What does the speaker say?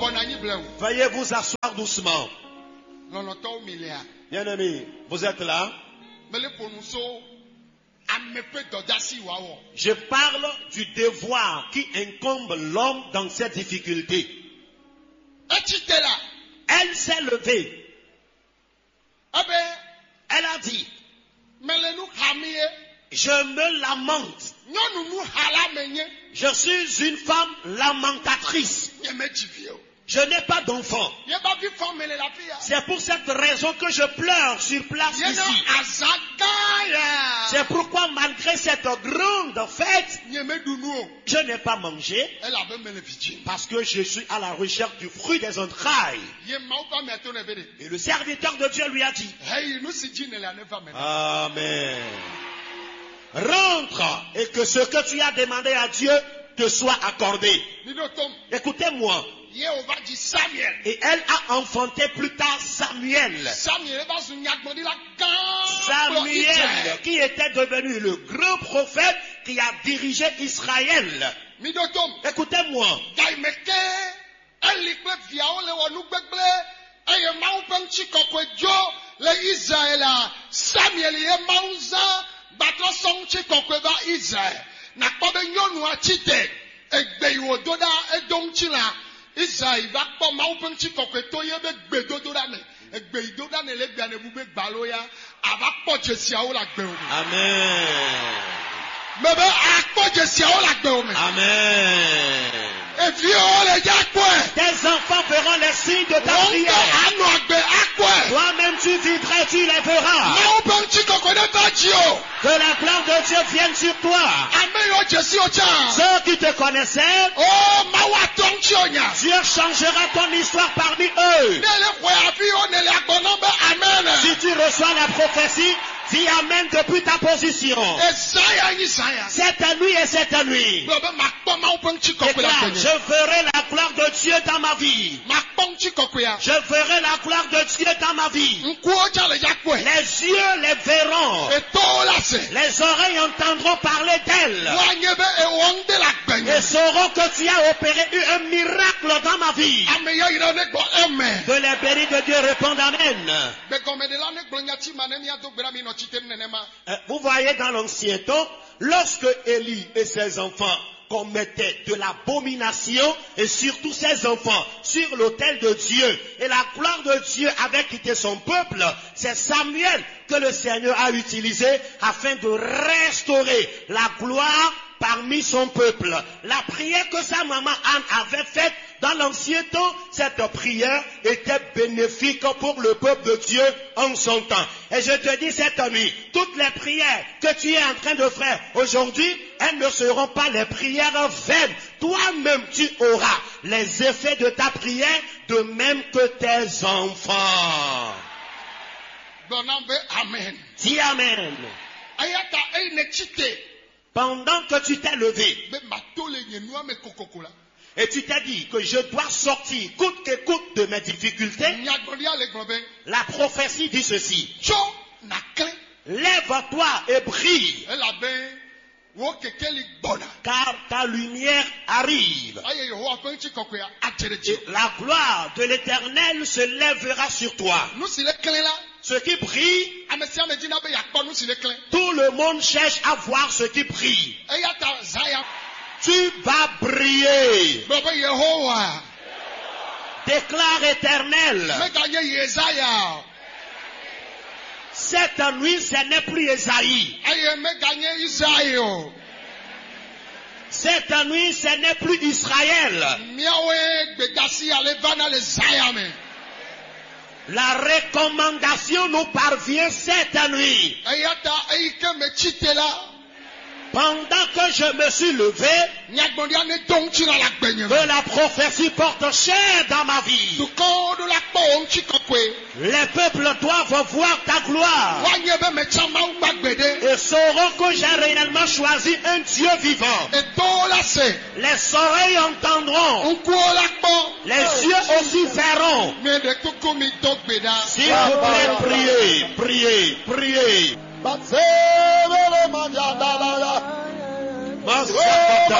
Veuillez vous asseoir doucement. Bien-aimés, vous êtes là? Je parle du devoir qui incombe l'homme dans cette difficulté. Elle s'est levée. Elle a dit, je me lamente. Je suis une femme lamentatrice. Je n'ai pas d'enfant. C'est pour cette raison que je pleure sur place ici. C'est pourquoi malgré cette grande fête, je n'ai pas mangé parce que je suis à la recherche du fruit des entrailles. Et le serviteur de Dieu lui a dit, Amen. Rentre et que ce que tu as demandé à Dieu te soit accordé. Écoutez-moi. Et elle a enfanté plus tard Samuel. Samuel qui était devenu le grand prophète qui a dirigé Israël. Écoutez-moi. Israël va pas maupenchi kokweto yebe gbedodo dame egbedo da ne legba ne bube gbaloya ava poje siawo la gbe o. Amen. Mebe akpoje siawo la gbe o me. Amen. Et puis on les jakwe. Tes enfants verront les signes de ta prière. Anu agbe akwe. Toi-même tu vivras, tu les verras. Maupenchi kokweto ta jio. Que la gloire de Dieu vienne sur toi. Amen. Ceux qui te connaissaient, oh, Dieu changera ton histoire parmi eux. Si tu reçois la prophétie, dis Amen depuis ta position. Cette nuit et cette nuit. Déclare, je verrai la gloire de Dieu dans ma vie. Je verrai la gloire de Dieu dans ma vie. Les yeux les verront. Les oreilles entendront parler d'elle. Et sauront que tu as opéré un miracle dans ma vie. Que les bénis de Dieu répondent Amen. Vous voyez dans l'ancien temps, lorsque Élie et ses enfants commettaient de l'abomination, et surtout ses enfants, sur l'autel de Dieu, et la gloire de Dieu avait quitté son peuple, c'est Samuel que le Seigneur a utilisé afin de restaurer la gloire parmi son peuple. La prière que sa maman Anne avait faite dans l'ancien temps, cette prière était bénéfique pour le peuple de Dieu en son temps. Et je te dis cette nuit, toutes les prières que tu es en train de faire aujourd'hui, elles ne seront pas les prières vaines. Toi-même, tu auras les effets de ta prière, de même que tes enfants. Amen. Dis Amen. Pendant que tu t'es levé, et tu t'es dit que je dois sortir coûte que coûte de mes difficultés, la prophétie dit ceci. Lève-toi et brille, car ta lumière arrive. Et la gloire de l'Éternel se lèvera sur toi. Ce qui brille, tout le monde cherche à voir ce qui brille. Tu vas briller. Déclare Éternel. Cette nuit, ce n'est plus Esaïe. Cette nuit, ce n'est plus Israël. La recommandation nous parvient cette nuit. Pendant que je me suis levé, que la prophétie porte chair dans ma vie. Les peuples doivent voir ta gloire et sauront que j'ai réellement choisi un Dieu vivant. Les oreilles entendront, les yeux aussi verront. S'il vous plaît, priez, priez, priez.